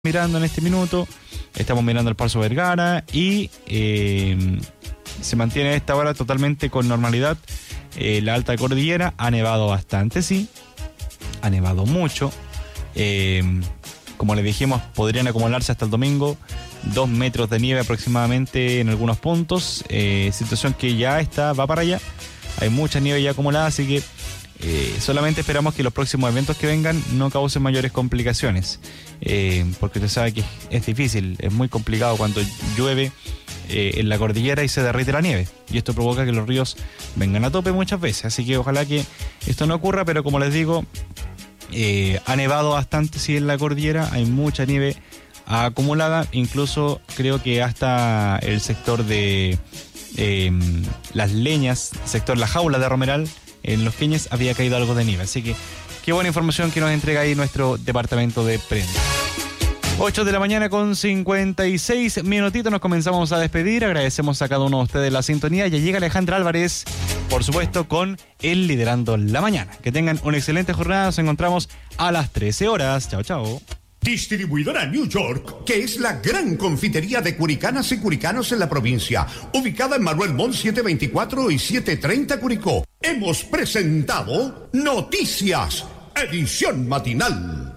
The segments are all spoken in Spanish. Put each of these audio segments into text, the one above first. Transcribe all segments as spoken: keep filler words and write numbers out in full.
mirando en este minuto, estamos mirando el Paso Vergara y eh, se mantiene a esta hora totalmente con normalidad. Eh, la alta cordillera ha nevado bastante, sí, ha nevado mucho. Eh, como les dijimos, podrían acumularse hasta el domingo dos metros de nieve aproximadamente en algunos puntos. Eh, situación que ya está, va para allá. Hay mucha nieve ya acumulada, así que Eh, solamente esperamos que los próximos eventos que vengan no causen mayores complicaciones, eh, porque usted sabe que es difícil, es muy complicado cuando llueve eh, en la cordillera y se derrite la nieve, y esto provoca que los ríos vengan a tope muchas veces, así que ojalá que esto no ocurra, pero como les digo, eh, ha nevado bastante sí en la cordillera, hay mucha nieve acumulada, incluso creo que hasta el sector de eh, Las Leñas, sector La Jaula de Romeral, en Los Queñes había caído algo de nieve, así que qué buena información que nos entrega ahí nuestro departamento de prensa. ocho de la mañana con cincuenta y seis minutitos, nos comenzamos a despedir, agradecemos a cada uno de ustedes la sintonía, ya llega Alejandra Álvarez, por supuesto con el Liderando la Mañana. Que tengan una excelente jornada, nos encontramos a las trece horas, chao chao. Distribuidora New York, que es la gran confitería de curicanas y curicanos en la provincia, ubicada en Manuel Montt setecientos veinticuatro y setecientos treinta Curicó. Hemos presentado Noticias, edición matinal.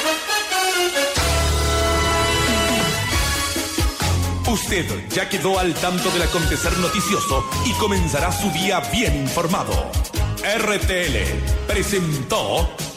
Usted ya quedó al tanto del acontecer noticioso y comenzará su día bien informado. R T L presentó